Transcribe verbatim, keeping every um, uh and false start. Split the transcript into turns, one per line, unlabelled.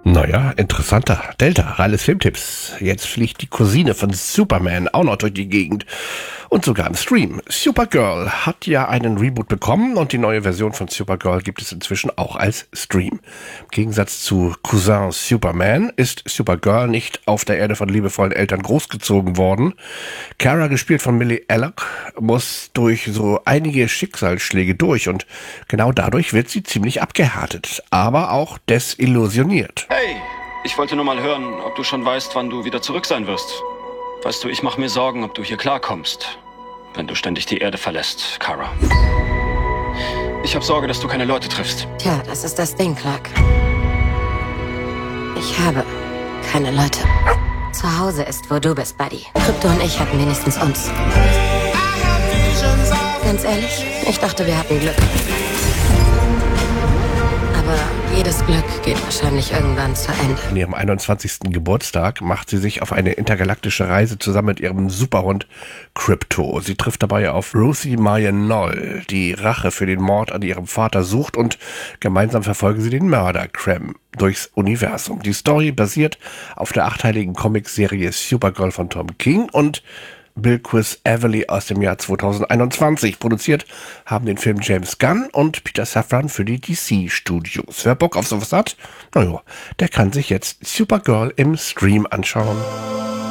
Naja, interessanter. Delta, Ralles Filmtipps. Jetzt fliegt die Cousine von Superman auch noch durch die Gegend. Und sogar im Stream. Supergirl hat ja einen Reboot bekommen und die neue Version von Supergirl gibt es inzwischen auch als Stream. Im Gegensatz zu Cousin Superman ist Supergirl nicht auf der Erde von liebevollen Eltern großgezogen worden. Kara, gespielt von Millie Alcock, muss durch so einige Schicksalsschläge durch und genau dadurch wird sie ziemlich abgehärtet, aber auch desillusioniert.
Hey, ich wollte nur mal hören, ob du schon weißt, wann du wieder zurück sein wirst. Weißt du, ich mache mir Sorgen, ob du hier klarkommst, wenn du ständig die Erde verlässt, Kara. Ich habe Sorge, dass du keine Leute triffst.
Tja, das ist das Ding, Clark. Ich habe keine Leute. Zu Hause ist, wo du bist, Buddy. Krypto und ich hatten wenigstens uns. Ganz ehrlich, ich dachte, wir hatten Glück. Aber jedes Glück geht wahrscheinlich irgendwann zu Ende.
An ihrem einundzwanzigsten Geburtstag macht sie sich auf eine intergalaktische Reise zusammen mit ihrem Superhund Krypto. Sie trifft dabei auf Ruthie Maya Noll, die Rache für den Mord an ihrem Vater sucht, und gemeinsam verfolgen sie den Mörder Crem durchs Universum. Die Story basiert auf der achteiligen Comicserie Supergirl von Tom King und Bilquis Evely aus dem Jahr zweitausendeinundzwanzig. Produziert haben den Film James Gunn und Peter Safran für die D C Studios. Wer Bock auf sowas hat, naja, der kann sich jetzt Supergirl im Stream anschauen.